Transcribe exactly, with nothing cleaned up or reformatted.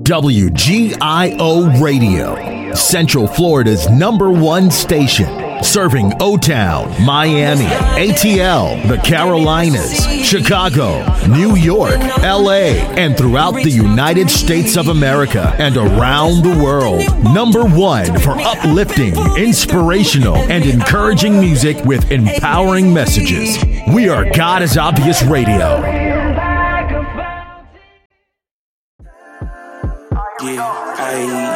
W G I O Radio, Central Florida's number one station, serving O-Town, Miami, A T L, the Carolinas, Chicago, New York, L A, and throughout the United States of America and around the world. Number one for uplifting, inspirational, and encouraging music with empowering messages. We are God is Obvious Radio. Yeah, I